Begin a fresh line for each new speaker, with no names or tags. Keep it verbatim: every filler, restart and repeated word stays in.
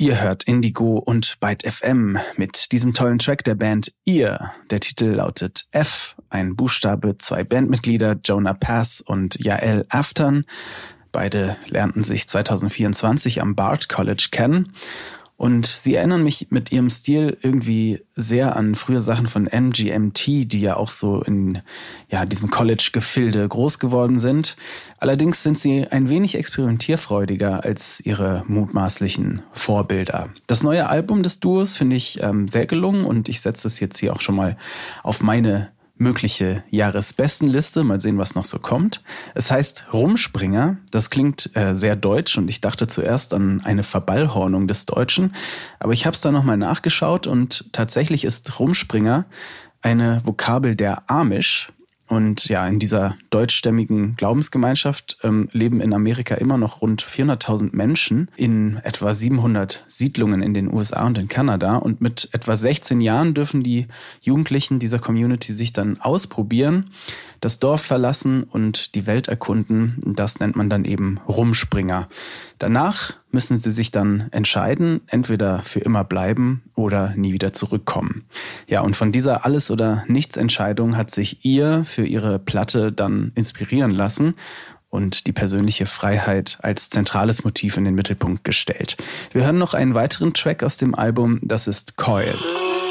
Ihr hört Indigo und Byte F M mit diesem tollen Track der Band Ihr. Der Titel lautet F, ein Buchstabe, zwei Bandmitglieder, Jonah Pass und Yael Afton. Beide lernten sich zwanzig vierundzwanzig am Bard College kennen. Und sie erinnern mich mit ihrem Stil irgendwie sehr an frühe Sachen von M G M T, die ja auch so in ja, diesem College-Gefilde groß geworden sind. Allerdings sind sie ein wenig experimentierfreudiger als ihre mutmaßlichen Vorbilder. Das neue Album des Duos finde ich ähm, sehr gelungen und ich setze das jetzt hier auch schon mal auf meine mögliche Jahresbestenliste. Mal sehen, was noch so kommt. Es heißt Rumspringer. Das klingt äh, sehr deutsch und ich dachte zuerst an eine Verballhornung des Deutschen. Aber ich habe es dann nochmal nachgeschaut und tatsächlich ist Rumspringer eine Vokabel der Amish. Und ja, in dieser deutschstämmigen Glaubensgemeinschaft ähm, leben in Amerika immer noch rund vierhunderttausend Menschen in etwa siebenhundert Siedlungen in den U S A und in Kanada. Und mit etwa sechzehn Jahren dürfen die Jugendlichen dieser Community sich dann ausprobieren, das Dorf verlassen und die Welt erkunden. Das nennt man dann eben Rumspringer. Danach müssen sie sich dann entscheiden, entweder für immer bleiben oder nie wieder zurückkommen. Ja, und von dieser Alles- oder Nichts-Entscheidung hat sich ihr für ihre Platte dann inspirieren lassen und die persönliche Freiheit als zentrales Motiv in den Mittelpunkt gestellt. Wir hören noch einen weiteren Track aus dem Album, das ist Coil.